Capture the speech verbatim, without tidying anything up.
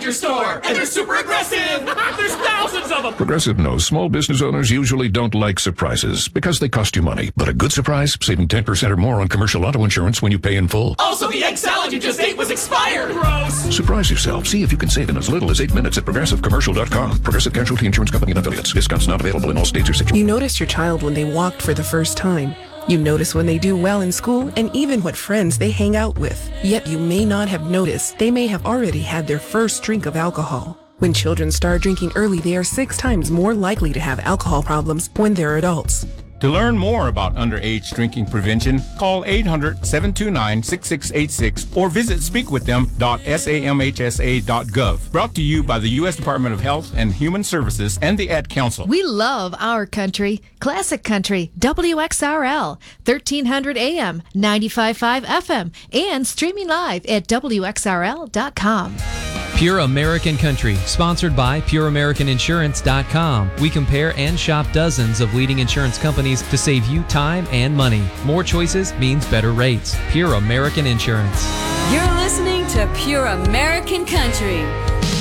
your store, and they're super aggressive. There's thousands of them. Progressive knows small business owners usually don't like surprises because they cost you money. But a good surprise, saving ten percent or more on commercial auto insurance when you pay in full. Also, the egg salad you just ate was expired. Gross. Surprise yourself. See if you can save in as little as eight minutes at progressive commercial dot com. Progressive Casualty Insurance Company and affiliates. Discounts not available in all states or situations. You notice your child when they walked for the first time. You notice when they do well in school and even what friends they hang out with. Yet you may not have noticed they may have already had their first drink of alcohol. When children start drinking early, they are six times more likely to have alcohol problems when they're adults. To learn more about underage drinking prevention, call eight hundred, seven two nine, six six eight six or visit speak with them dot samhsa dot gov. Brought to you by the U S Department of Health and Human Services and the Ad Council. We love our country. Classic Country, W X R L, thirteen hundred A M, ninety-five point five F M, and streaming live at W X R L dot com. Pure American Country, sponsored by Pure American Insurance dot com. We compare and shop dozens of leading insurance companies to save you time and money. More choices means better rates. Pure American Insurance. You're listening to Pure American Country.